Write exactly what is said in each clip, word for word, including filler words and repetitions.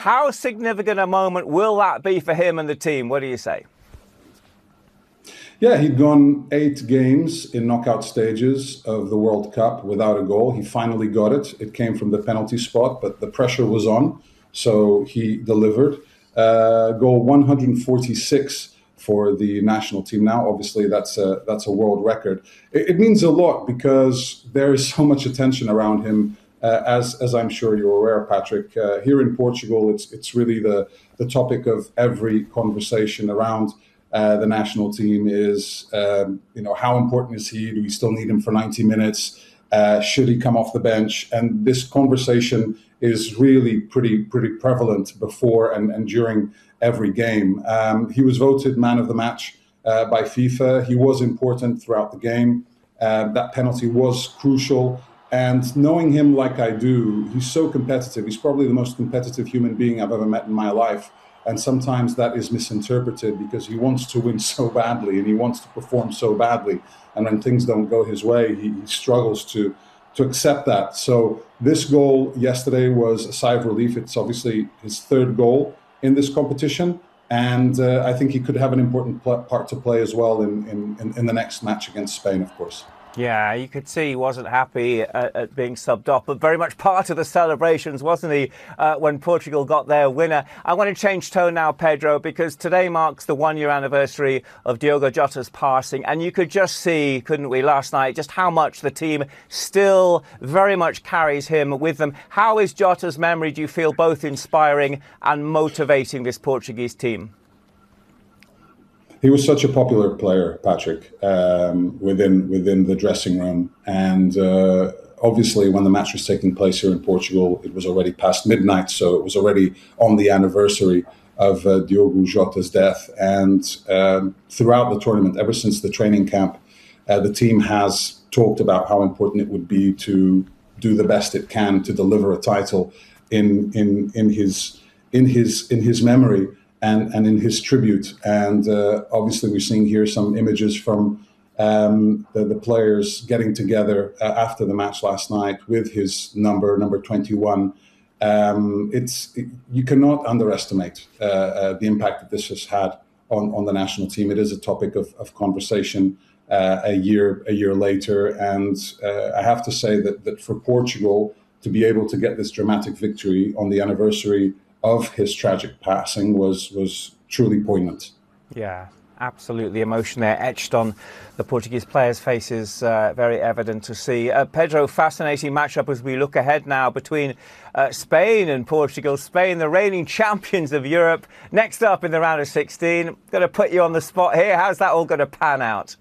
How significant a moment will that be for him and the team? What do you say? Yeah, he'd gone eight games in knockout stages of the World Cup without a goal. He finally got it. It came from the penalty spot, but the pressure was on, so he delivered. Uh, goal one hundred forty-six for the national team now. Obviously, that's a, that's a world record. It, it means a lot because there is so much attention around him, uh, as as I'm sure you're aware, Patrick. Uh, here in Portugal, it's it's really the, the topic of every conversation around Uh, the national team is, um, you know, how important is he? Do we still need him for ninety minutes? Uh, should he come off the bench? And this conversation is really pretty pretty prevalent before and, and during every game. Um, he was voted man of the match uh, by FIFA. He was important throughout the game. Uh, that penalty was crucial. And knowing him like I do, he's so competitive. He's probably the most competitive human being I've ever met in my life. And sometimes that is misinterpreted because he wants to win so badly and he wants to perform so badly. And when things don't go his way, he, he struggles to, to accept that. So this goal yesterday was a sigh of relief. It's obviously his third goal in this competition. And uh, I think he could have an important part to play as well in, in, in the next match against Spain, of course. Yeah, you could see he wasn't happy at, at being subbed off, but very much part of the celebrations, wasn't he, uh, when Portugal got their winner. I want to change tone now, Pedro, because today marks the one-year anniversary of Diogo Jota's passing, and you could just see, couldn't we, last night, just how much the team still very much carries him with them. How is Jota's memory, do you feel, both inspiring and motivating this Portuguese team? He was such a popular player, Patrick, um, within within the dressing room. And uh, obviously, when the match was taking place here in Portugal, it was already past midnight. So it was already on the anniversary of uh, Diogo Jota's death. And um, throughout the tournament, ever since the training camp, uh, the team has talked about how important it would be to do the best it can to deliver a title in in in his in his in his memory. And, and in his tribute. And uh, obviously we're seeing here some images from um, the, the players getting together uh, after the match last night with his number, number twenty-one. Um, it's it, you cannot underestimate uh, uh, the impact that this has had on, on the national team. It is a topic of, of conversation uh, a year a year later. And uh, I have to say that, that for Portugal to be able to get this dramatic victory on the anniversary of his tragic passing was was truly poignant. Yeah, absolutely. Emotion there etched on the Portuguese players' faces, uh, very evident to see. Uh, Pedro, fascinating matchup as we look ahead now between uh, Spain and Portugal. Spain, the reigning champions of Europe, next up in the round of sixteen. Going to put you on the spot here. How's that all going to pan out?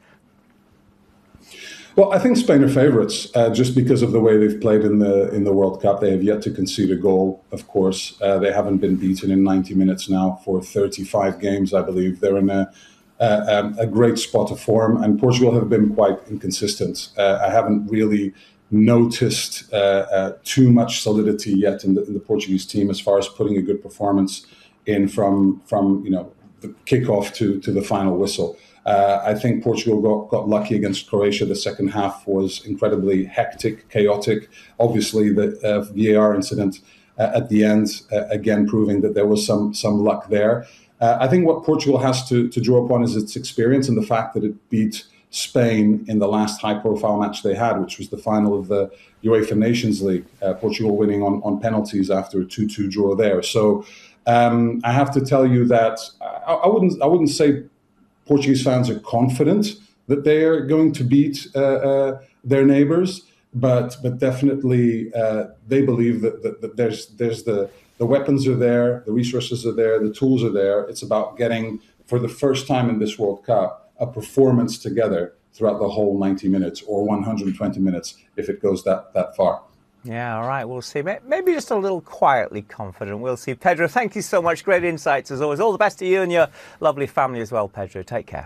Well, I think Spain are favourites uh, just because of the way they've played in the in the World Cup. They have yet to concede a goal, of course. Uh, they haven't been beaten in ninety minutes now for thirty-five games, I believe. They're in a, a, a great spot of form, and Portugal have been quite inconsistent. Uh, I haven't really noticed uh, uh, too much solidity yet in the, in the Portuguese team as far as putting a good performance in from from you know the kickoff to to the final whistle. Uh, I think Portugal got, got lucky against Croatia. The second half was incredibly hectic, chaotic. Obviously, the uh, V A R incident uh, at the end, uh, again, proving that there was some some luck there. Uh, I think what Portugal has to, to draw upon is its experience and the fact that it beat Spain in the last high-profile match they had, which was the final of the UEFA Nations League. Uh, Portugal winning on, on penalties after a two two draw there. So um, I have to tell you that I, I wouldn't I wouldn't say Portuguese fans are confident that they are going to beat uh, uh, their neighbours, but but definitely uh, they believe that, that, that there's there's the the weapons are there, the resources are there, the tools are there. It's about getting, for the first time in this World Cup, a performance together throughout the whole ninety minutes or one hundred twenty minutes if it goes that that far. Yeah, all right, we'll see. Maybe just a little quietly confident. We'll see. Pedro, thank you so much. Great insights as always. All the best to you and your lovely family as well, Pedro. Take care.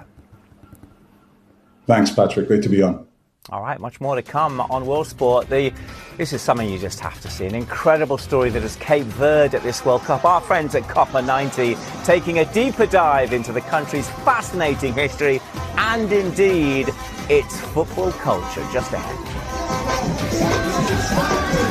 Thanks, Patrick. Great to be on. All right, much more to come on World Sport. The, this is something you just have to see. An incredible story that is Cape Verde at this World Cup. Our friends at Copper ninety taking a deeper dive into the country's fascinating history and indeed its football culture. Just ahead.